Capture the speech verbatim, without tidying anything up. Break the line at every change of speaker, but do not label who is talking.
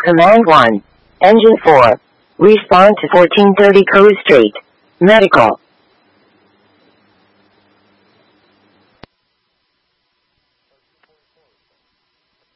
Command one. Engine four. Respond to fourteen thirty Coe Street. Medical.